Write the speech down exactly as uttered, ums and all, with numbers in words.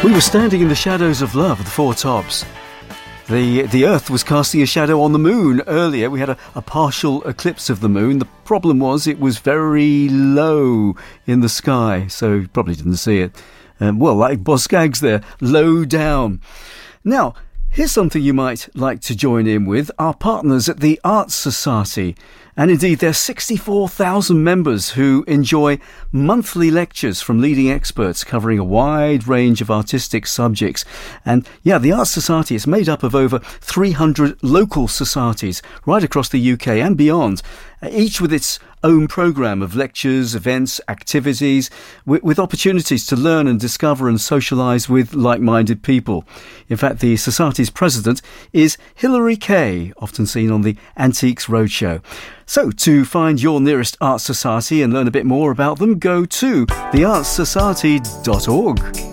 We were standing in the shadows of love at the Four Tops. The the Earth was casting a shadow on the moon earlier. We had a, a partial eclipse of the moon. The problem was it was very low in the sky, so you probably didn't see it. Um, well, like Boz Scaggs there, low down. Now, here's something you might like to join in with. Our partners at the Arts Society, and indeed their sixty-four thousand members who enjoy monthly lectures from leading experts covering a wide range of artistic subjects. And yeah, the Arts Society is made up of over three hundred local societies right across the U K and beyond, each with its own programme of lectures, events, activities, with, with opportunities to learn and discover and socialise with like-minded people. In fact, the Society's president is Hilary Kay, often seen on the Antiques Roadshow. So, to find your nearest Arts Society and learn a bit more about them, go to the arts society dot org.